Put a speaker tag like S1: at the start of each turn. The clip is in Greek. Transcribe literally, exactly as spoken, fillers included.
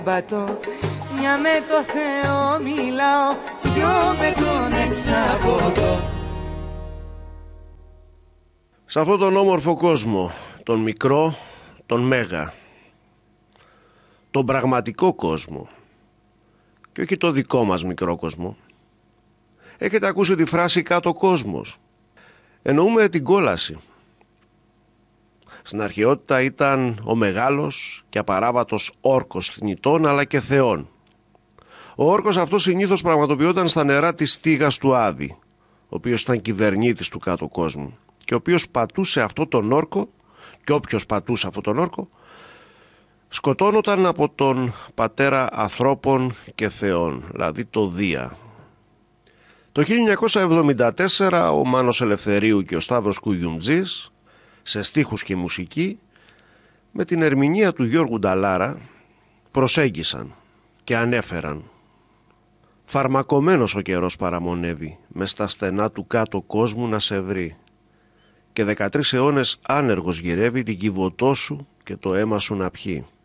S1: Πατώ, μια με το Θεό μιλάω, δυο με τον εξαποδώ.
S2: Σε αυτόν τον όμορφο κόσμο, τον μικρό, τον μέγα, τον πραγματικό κόσμο και όχι το δικό μας μικρό κόσμο, έχετε ακούσει τη φράση κάτω κόσμος? Εννοούμε την κόλαση. Στην αρχαιότητα ήταν ο μεγάλος και απαράβατος όρκος θνητών αλλά και θεών. Ο όρκος αυτός συνήθως πραγματοποιόταν στα νερά της στίγας του Άδη, ο οποίος ήταν κυβερνήτης του κάτω κόσμου και ο οποίος πατούσε αυτό τον όρκο, και όποιος πατούσε αυτό τον όρκο σκοτώνονταν από τον πατέρα ανθρώπων και θεών, δηλαδή το Δία. Το χίλια εννιακόσια εβδομήντα τέσσερα ο Μάνος Ελευθερίου και ο Σταύρος Κουγιουμτζής, σε στίχους και μουσική, με την ερμηνεία του Γιώργου Νταλάρα, προσέγγισαν και ανέφεραν: «Φαρμακωμένος ο καιρός παραμονεύει, μες στα στενά του κάτω κόσμου να σε βρει, και δεκατρείς αιώνες άνεργος γυρεύει την κυβωτό σου και το αίμα σου να πιει.